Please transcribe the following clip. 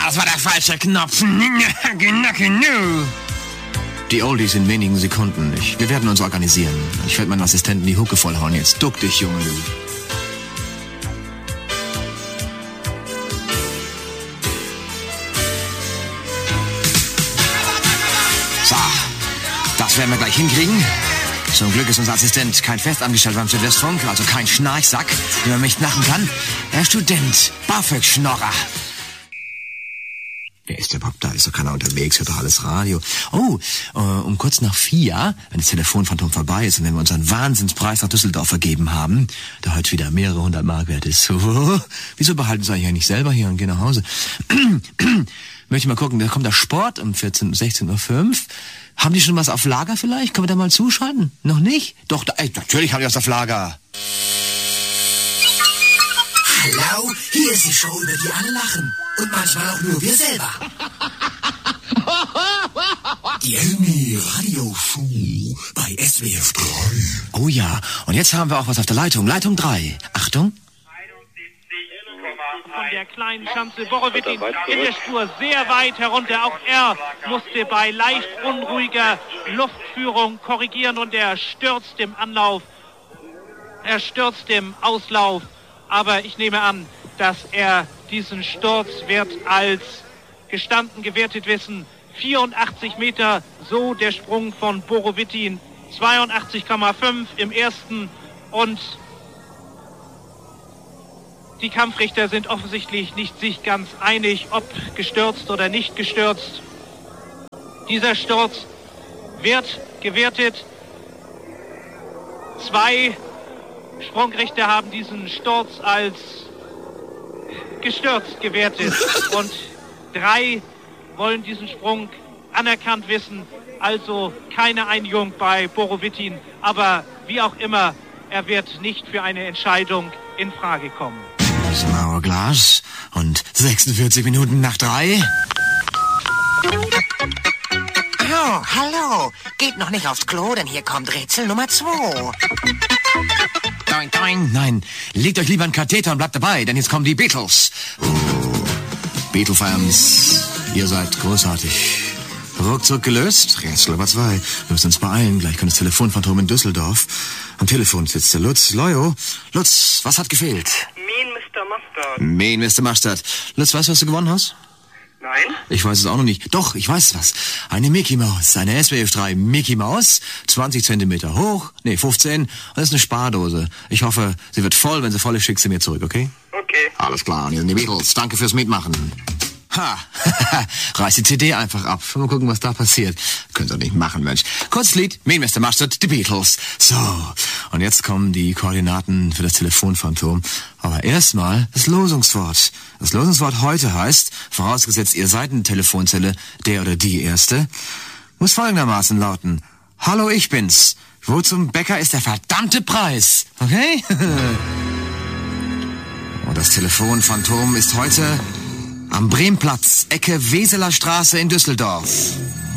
das war der falsche Knopf. Die Oldies in wenigen Sekunden. Wir werden uns organisieren. Ich werde meinen Assistenten die Hucke vollhauen jetzt. Duck dich, Junge, du. So, das werden wir gleich hinkriegen. Zum Glück ist unser Assistent kein Festangestellter beim Südwestfunk, also kein Schnarchsack, den man mich nachen kann. Er ist Student, BAföG-Schnorrer. Wer ist der Bob da? Ist doch keiner unterwegs, hört doch alles Radio. Oh, um kurz nach 4, wenn das Telefonphantom vorbei ist und wenn wir unseren Wahnsinnspreis nach Düsseldorf vergeben haben, der heute wieder mehrere 100 Mark wert ist. Wieso behalten Sie eigentlich nicht selber hier und gehen nach Hause? Möchte ich mal gucken, da kommt der Sport um 16:05 Uhr. Haben die schon was auf Lager vielleicht? Können wir da mal zuschalten? Noch nicht? Doch, natürlich haben die was auf Lager. Hallo, hier ist die Show, über die alle lachen. Und manchmal auch nur wir selber. Die Elmi Radio Show bei SWF 3. Oh ja, und jetzt haben wir auch was auf der Leitung. Leitung 3. Achtung. Von der kleinen Schanze Borowitin in der Spur sehr weit herunter. Auch er musste bei leicht unruhiger Luftführung korrigieren und er stürzt im Anlauf. Er stürzt im Auslauf. Aber ich nehme an, dass er diesen Sturz wird als gestanden gewertet wissen. 84 Meter, so der Sprung von Borowitin. 82,5 im ersten und die Kampfrichter sind offensichtlich nicht sich ganz einig, ob gestürzt oder nicht gestürzt. Dieser Sturz wird gewertet. 2 Sprungrichter haben diesen Sturz als gestürzt gewertet und 3 wollen diesen Sprung anerkannt wissen. Also keine Einigung bei Borowitin, aber wie auch immer, er wird nicht für eine Entscheidung in Frage kommen. Das Mauerglas und 46 Minuten nach 3. Oh, hallo. Geht noch nicht aufs Klo, denn hier kommt Rätsel Nummer 2. Doing, doing. Nein, legt euch lieber einen Katheter und bleibt dabei, denn jetzt kommen die Beatles. Beatle-Fans, ihr seid großartig. Ruckzuck gelöst. Rätsel Nummer 2. Wir müssen uns beeilen. Gleich kommt das Telefonphantom in Düsseldorf. Am Telefon sitzt der Lutz. Loyo. Lutz, was hat gefehlt? Mean Mr. Mustard. Lutz, weißt du, was du gewonnen hast? Nein. Ich weiß es auch noch nicht. Doch, ich weiß was. Eine Mickey Maus. Eine SWF 3 Mickey Maus. 20 Zentimeter hoch. 15. Und das ist eine Spardose. Ich hoffe, sie wird voll. Wenn sie voll ist, schick sie mir zurück, okay? Okay. Alles klar. Und hier sind die Beatles. Danke fürs Mitmachen. Ha, reiß die CD einfach ab. Mal gucken, was da passiert. Könnt ihr nicht machen, Mensch. Kurzes Lied, Mean Mr. Mustard, die Beatles. So, und jetzt kommen die Koordinaten für das Telefonphantom. Aber erstmal das Losungswort. Das Losungswort heute heißt, vorausgesetzt ihr seid eine Telefonzelle, der oder die Erste, muss folgendermaßen lauten. Hallo, ich bin's. Wo zum Bäcker ist der verdammte Preis? Okay? Und das Telefonphantom ist heute am Bremplatz, Ecke Weseler Straße in Düsseldorf.